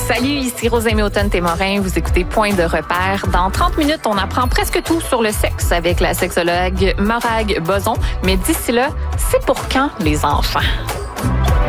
Salut, ici Rosemée Automne-Témorin. Vous écoutez Point de repère. Dans 30 minutes, on apprend presque tout sur le sexe avec la sexologue Morag Boson. Mais d'ici là, c'est pour quand les enfants?